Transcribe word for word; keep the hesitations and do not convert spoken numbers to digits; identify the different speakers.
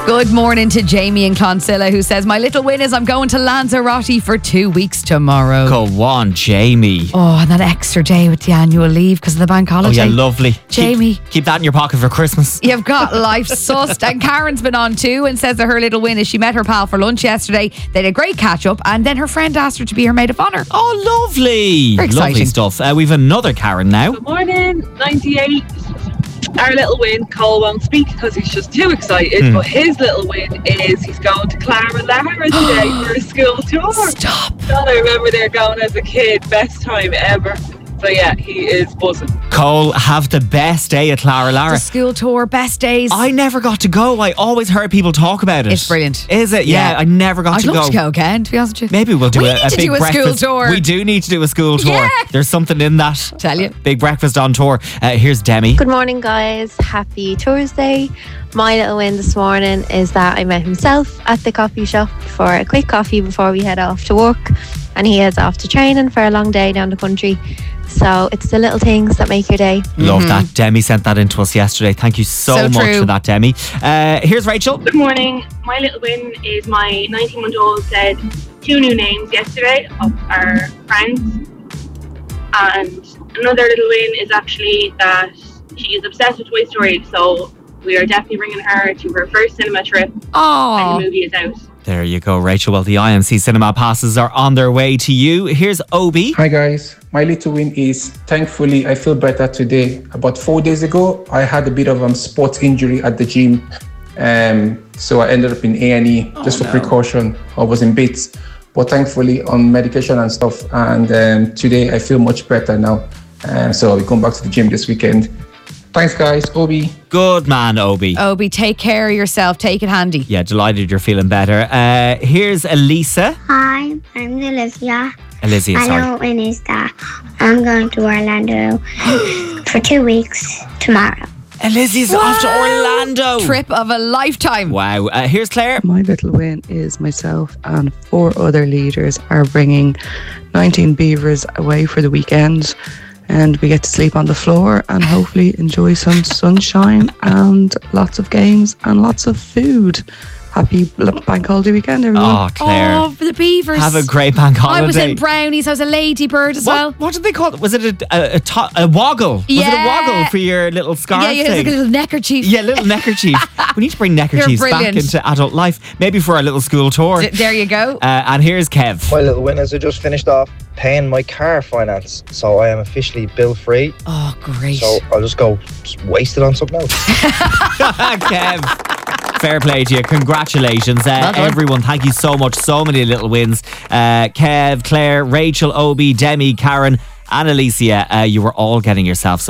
Speaker 1: Good morning to Jamie in Clonsilla, who says, my little win is I'm going to Lanzarote for two weeks tomorrow.
Speaker 2: Go on, Jamie.
Speaker 1: Oh, and that extra day with the annual leave because of the bank holiday.
Speaker 2: Oh, yeah, lovely.
Speaker 1: Jamie.
Speaker 2: Keep, keep that in your pocket for Christmas.
Speaker 1: You've got life sussed. And Karen's been on too and says that her little win is she met her pal for lunch yesterday. They had a great catch up and then her friend asked her to be her maid of honour.
Speaker 2: Oh, lovely.
Speaker 1: Very
Speaker 2: lovely
Speaker 1: exciting
Speaker 2: stuff. Uh, we've another Karen now.
Speaker 3: Good morning, ninety-eight. Our little win, Cole won't speak because he's just too excited,
Speaker 2: Mm.
Speaker 3: but his little win is he's going to Clara Lara today for a school tour.
Speaker 1: Stop.
Speaker 3: God, I remember there going as a kid, best time ever. So yeah, he is buzzing.
Speaker 2: Cole, have the best day at Clara Lara.
Speaker 1: The school tour, best days.
Speaker 2: I never got to go. I always heard people talk about it.
Speaker 1: It's brilliant.
Speaker 2: Is it? Yeah,
Speaker 1: Yeah.
Speaker 2: I never got
Speaker 1: I'd
Speaker 2: to
Speaker 1: love
Speaker 2: go.
Speaker 1: to go again, to be honest with you.
Speaker 2: Maybe we'll do
Speaker 1: We
Speaker 2: a,
Speaker 1: need
Speaker 2: a
Speaker 1: to
Speaker 2: big
Speaker 1: do a school
Speaker 2: breakfast.
Speaker 1: tour.
Speaker 2: We do need to do a school tour.
Speaker 1: Yeah.
Speaker 2: There's something in that.
Speaker 1: Tell you.
Speaker 2: Big breakfast on tour. Uh, here's Demi.
Speaker 4: Good morning, guys. Happy Thursday. My little win this morning is that I met himself at the coffee shop for a quick coffee before we head off to work, and he heads off to training for a long day down the country. So it's the little things that make your day.
Speaker 2: Love that. Demi sent that in to us yesterday. Thank you so,
Speaker 1: So
Speaker 2: much
Speaker 1: true.
Speaker 2: for that, Demi. Uh, here's Rachel.
Speaker 5: Good morning. My little win is my nineteen-month-old said two new names yesterday of our friends. And another little win is actually that she is obsessed with Toy Story. So we are definitely bringing her to her first cinema trip when
Speaker 1: Oh,
Speaker 5: the movie is out.
Speaker 2: There you go, Rachel. Well, the I M C cinema passes are on their way to you. Here's Obi.
Speaker 6: Hi guys, my little win is thankfully I feel better today. About four days ago, I had a bit of a um, sports injury at the gym, um, so I ended up in A and E just for precaution. I was in bits, but thankfully on medication and stuff. And um, today I feel much better now. Um, so I'll be going back to the gym this weekend. Thanks, guys. Obi.
Speaker 2: Good man, Obi.
Speaker 1: Obi, take care of yourself. Take it handy.
Speaker 2: Yeah, delighted you're feeling better. Uh, here's Elisa.
Speaker 7: Hi, I'm Olivia.
Speaker 2: Elizia,
Speaker 7: My
Speaker 2: sorry.
Speaker 7: little win is that I'm going to Orlando for two weeks tomorrow.
Speaker 2: Elizia's off to Orlando.
Speaker 1: Trip of a lifetime.
Speaker 2: Wow. Uh, here's Claire.
Speaker 8: My little win is myself and four other leaders are bringing nineteen beavers away for the weekend, and we get to sleep on the floor and hopefully enjoy some sunshine and lots of games and lots of food. Happy bank holiday weekend, everyone.
Speaker 2: Oh, Claire.
Speaker 1: Oh, for the beavers.
Speaker 2: Have a great bank holiday.
Speaker 1: I was in brownies. I was a ladybird as
Speaker 2: What,
Speaker 1: well.
Speaker 2: what did they call it? Was it a, a, a, to- a woggle? Was it a
Speaker 1: Yeah.
Speaker 2: woggle for your little scarf
Speaker 1: Yeah, yeah,
Speaker 2: thing?
Speaker 1: it's like a little neckerchief.
Speaker 2: Yeah, little neckerchief. We need to bring neckerchiefs back
Speaker 1: brilliant.
Speaker 2: into adult life. Maybe for our little school tour.
Speaker 1: D- there you go.
Speaker 2: Uh, and here's Kev.
Speaker 9: My little win is I just finished off paying my car finance, so I am officially bill free.
Speaker 1: Oh, great.
Speaker 9: So I'll just go just waste it on something else.
Speaker 2: Kev. Fair play to you. Congratulations. Uh,
Speaker 1: Well done.
Speaker 2: everyone, thank you so much. So many little wins. Uh, Kev, Claire, Rachel, Obi, Demi, Karen, and Alicia. Uh, you were all getting yourself some